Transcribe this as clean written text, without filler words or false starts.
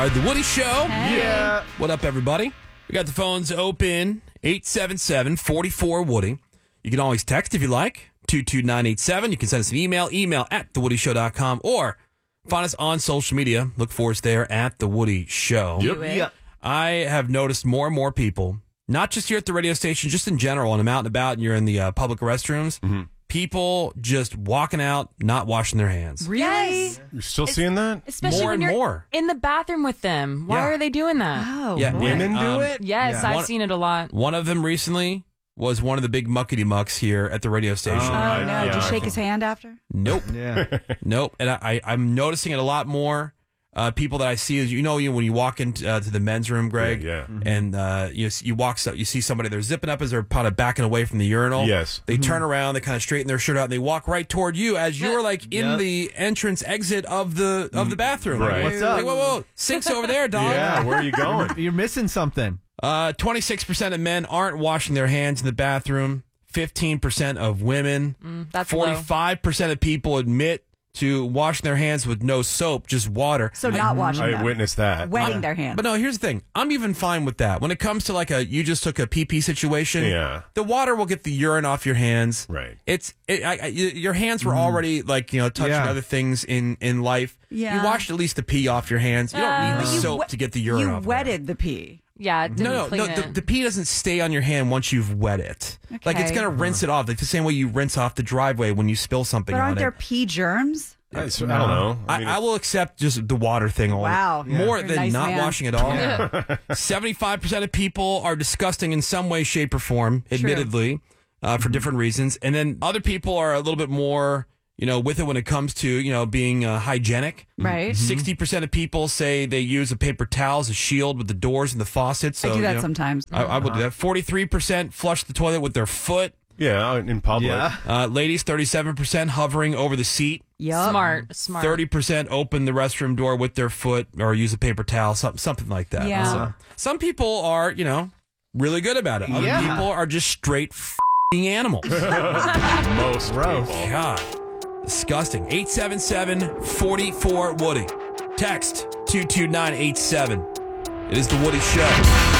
The Woody Show. Yeah. What up, everybody? We got the phones open, 877-44-WOODY. You can always text if you like, 22987. You can send us an email at thewoodyshow.com, or find us on social media. Look for us there at The Woody Show. Yep. I have noticed more and more people, not just here at the radio station, just in general, when I'm out and about and you're in the public restrooms, people just walking out, not washing their hands. Really? Yes. You're still seeing that? Especially More when and you're more. in the bathroom with them. Why Yeah. are they doing that? Oh, Yeah, boy. Women do it? Yes, Yeah. I've seen it a lot. One of them recently was one of the big muckety mucks here at the radio station. Oh, no. Did you shake his hand after? Nope. Yeah. Nope. And I'm noticing it a lot more. People that I see is, when you walk into to the men's room, Greg, Yeah. and you see somebody, they're zipping up as they're kind of backing away from the urinal. Yes. They turn around, they kind of straighten their shirt out, and they walk right toward you as you're like in the entrance exit of the bathroom. Right. Like, What's up? Like, whoa, sink's over there, dog. Yeah, where are you going? You're missing something. 26% of men aren't washing their hands in the bathroom. 15% of women. That's low. 45% of people admit to washing their hands with no soap, just water. So not washing I them. witnessed that. Wetting their hands. But no, here's the thing. I'm even fine with that. When it comes to like you just took a pee situation, Yeah. the water will get the urine off your hands. Right. Your hands were already touching Yeah. other things in life. Yeah. You washed at least the pee off your hands. You don't need the But you soap wet- to get the urine You off. wetted the pee. Yeah, it didn't No, clean the it. pee doesn't stay on your hand once you've wet it. Like it's Okay. gonna rinse it off, like the same way you rinse off the driveway when you spill something But on aren't there it. pee germs? I don't know. I will accept just the water thing only. Wow. More You're a than nice not man. washing at all. 75% of people are disgusting in some way, shape, or form, admittedly, for different reasons. And then other people are a little bit more, with it when it comes to, being hygienic. Right. 60% of people say they use a paper towel as a shield with the doors and the faucets. So, I do that sometimes. I will do that. 43% flush the toilet with their foot. Yeah, in public. Yeah. Ladies, 37% hovering over the seat. Yup. Smart. 30% open the restroom door with their foot or use a paper towel, something like that. Yeah. So, some people are, really good about it. Other Yeah. people are just straight f***ing animals. Most Gross. people. God. Disgusting. 877-44-WOODY. Text 22987. It is The Woody Show.